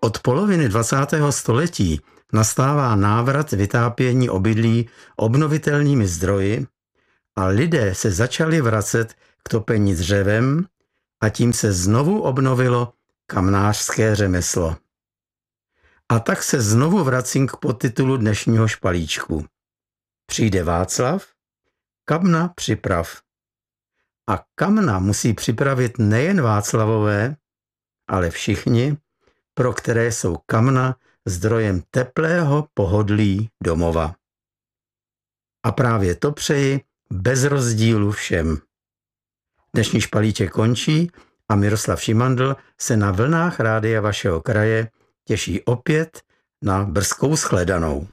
Od poloviny 20. století nastává návrat vytápění obydlí obnovitelnými zdroji a lidé se začali vracet k topení dřevem a tím se znovu obnovilo kamnářské řemeslo. A tak se znovu vracím k podtitulu dnešního špalíčku. Přijde Václav, kamna připrav. A kamna musí připravit nejen Václavové, ale všichni, pro které jsou kamna zdrojem teplého pohodlí domova. A právě to přeji bez rozdílu všem. Dnešní špalíček končí a Miroslav Šimandl se na vlnách rádia vašeho kraje těší opět na brzkou shledanou.